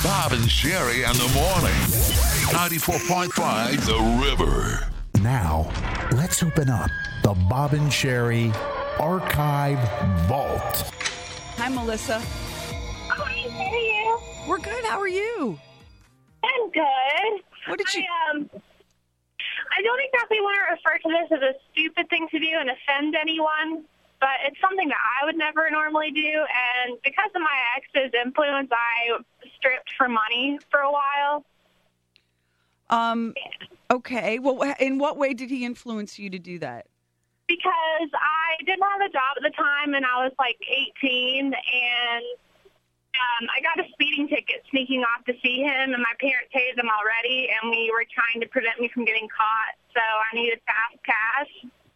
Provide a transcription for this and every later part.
Bob and Sherry in the morning. 94.5 The River. Now, let's open up the Bob and Sherry Archive Vault. Hi, Melissa. Hi, how are you? We're good. How are you? I'm good. What did you... I don't exactly want to refer to this as a stupid thing to do and offend anyone, but it's something that I would never normally do, and because of my ex's influence, I stripped for money for a while. Okay. Well, in what way did he influence you to do that? Because I didn't have a job at the time, and I was like 18, and I got a speeding ticket sneaking off to see him, and my parents hated him already, and we were trying to prevent me from getting caught, so I needed fast cash,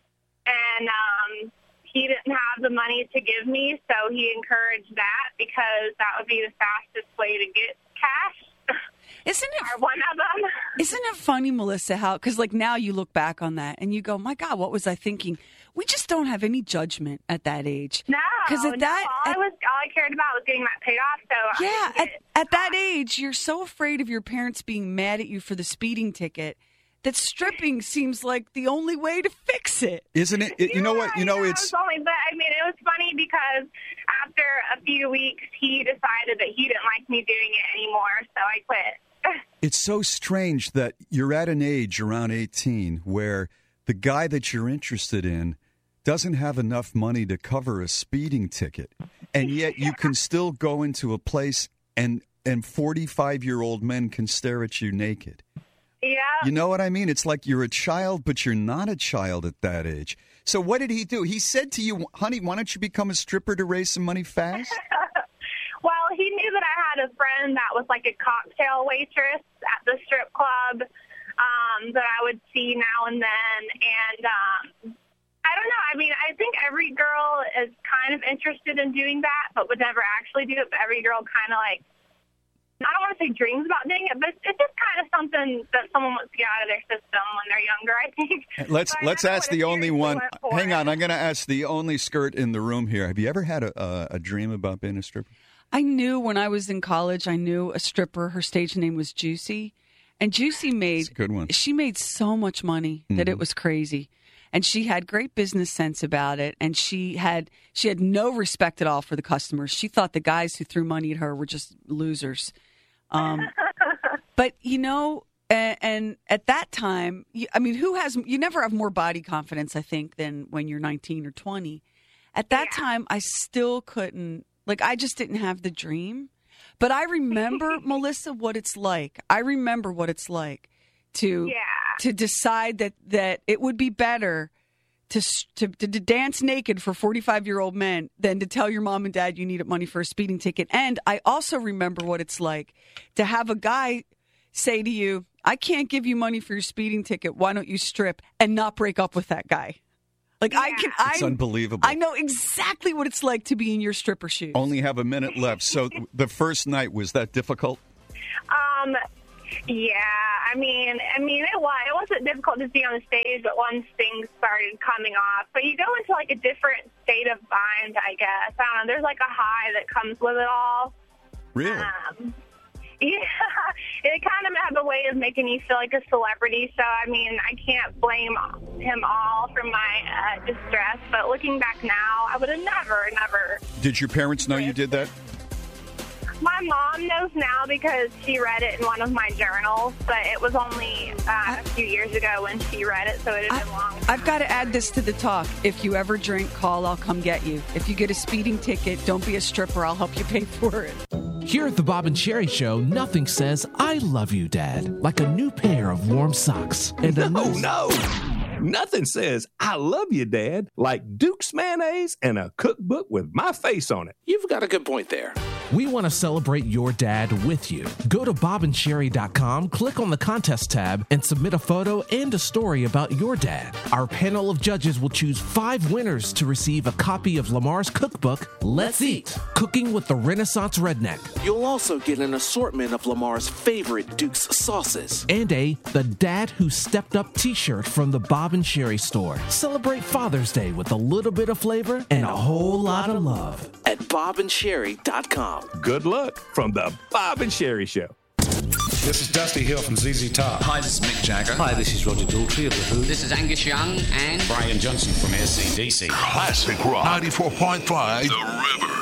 and he didn't have the money to give me, so he encouraged that because that would be the fastest way to get cash. Isn't it Or one of them. Isn't it funny, Melissa, how, because like now you look back on that and you go, my God, what was I thinking? We just don't have any judgment at that age. No, because all I cared about was getting that paid off. So yeah, at that age, you're so afraid of your parents being mad at you for the speeding ticket that stripping seems like the only way to fix it. Isn't it? You know what? You know, it's... But I mean, it was funny because after a few weeks, he decided that he didn't like me doing it anymore, so I quit. It's so strange that you're at an age around 18 where the guy that you're interested in doesn't have enough money to cover a speeding ticket, and yet you can still go into a place and 45-year-old men can stare at you naked. Yeah. You know what I mean? It's like you're a child, but you're not a child at that age. So what did he do? He said to you, honey, why don't you become a stripper to raise some money fast? Well, he knew that I had a friend that was like a cocktail waitress at the strip club that I would see now and then. And I don't know. I mean, I think every girl is kind of interested in doing that, but would never actually do it. But every girl kind of like, I don't want to say dreams about doing it, but it's just kind of something that someone wants to get out of their system when they're younger, I think. Let's ask the only one. Hang on, I'm going to ask the only skirt in the room here. Have you ever had a dream about being a stripper? I knew when I was in college, I knew a stripper. Her stage name was Juicy. And Juicy That's a good one. She made so much money that it was crazy. And she had great business sense about it. And she had no respect at all for the customers. She thought the guys who threw money at her were just losers. But, you know, and at that time, I mean, you never have more body confidence, I think, than when you're 19 or 20. At that time, I still couldn't, like, I just didn't have the dream. But I remember, Melissa, what it's like. I remember what it's like to decide that it would be better to dance naked for 45-year-old men than to tell your mom and dad you needed money for a speeding ticket. And I also remember what it's like to have a guy say to you, I can't give you money for your speeding ticket. Why don't you strip? And not break up with that guy. Like It's unbelievable. I know exactly what it's like to be in your stripper shoes. Only have a minute left. So the first night, was that difficult? Yeah, I mean, it wasn't difficult to see on the stage, but once things started coming off. But you go into like a different state of mind, I guess. I don't know. There's like a high that comes with it all. Really? Yeah, it kind of has a way of making you feel like a celebrity. So, I mean, I can't blame him all for my distress. But looking back now, I would have never. Did your parents know you did that? My mom knows now because she read it in one of my journals, but it was only a few years ago when she read it, so it had been long. I've got to add this to the talk. If you ever drink, call, I'll come get you. If you get a speeding ticket, don't be a stripper, I'll help you pay for it. Here at the Bob and Sherry Show, nothing says I love you, Dad, like a new pair of warm socks. And No. Nothing says I love you, Dad, like Duke's mayonnaise and a cookbook with my face on it. You've got a good point there. We want to celebrate your dad with you. Go to bobandsherry.com, click on the contest tab, and submit a photo and a story about your dad. Our panel of judges will choose 5 winners to receive a copy of Lamar's cookbook, Let's Eat, Cooking with the Renaissance Redneck. You'll also get an assortment of Lamar's favorite Duke's sauces. And a The Dad Who Stepped Up t-shirt from the Bob and Sherry store. Celebrate Father's Day with a little bit of flavor and a whole lot of love. At bobandsherry.com. Now, good luck from the Bob and Sherry Show. This is Dusty Hill from ZZ Top. Hi, this is Mick Jagger. Hi, this is Roger Daltrey of The Who. This is Angus Young and Brian Johnson from AC/DC. Classic Rock 94.5 The River.